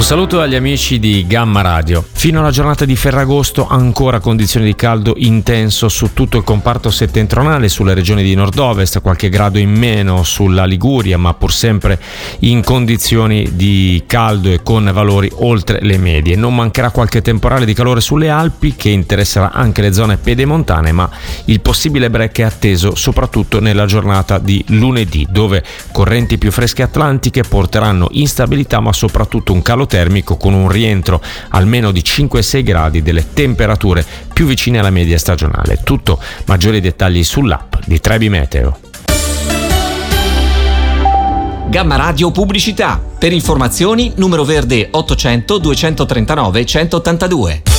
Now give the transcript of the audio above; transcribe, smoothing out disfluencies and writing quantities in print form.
saluto agli amici di Gamma Radio. Fino alla giornata di Ferragosto ancora condizioni di caldo intenso su tutto il comparto settentrionale, sulle regioni di nord-ovest, qualche grado in meno sulla Liguria, ma pur sempre in condizioni di caldo e con valori oltre le medie. Non mancherà qualche temporale di calore sulle Alpi che interesserà anche le zone pedemontane, ma il possibile break è atteso soprattutto nella giornata di lunedì, dove correnti più fresche atlantiche porteranno instabilità ma soprattutto un calo termico con un rientro almeno di 5-6 gradi delle temperature più vicine alla media stagionale. Tutto, maggiori dettagli sull'app di Trebi Meteo. Gamma Radio Pubblicità. Per informazioni numero verde 800 239 182.